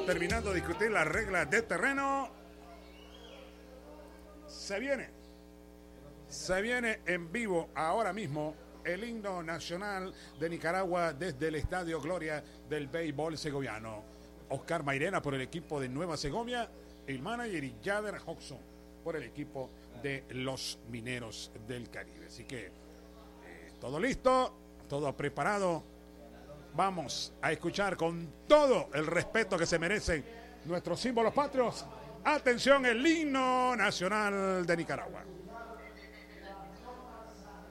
terminando de discutir las reglas de terreno, se viene en vivo ahora mismo el himno nacional de Nicaragua desde el Estadio Gloria del béisbol segoviano. Oscar Mairena por el equipo de Nueva Segovia, el manager, y Jader Hodgson por el equipo de los Mineros del Caribe. Así que todo listo, todo preparado. Vamos a escuchar con todo el respeto que se merecen nuestros símbolos patrios. Atención, el himno nacional de Nicaragua.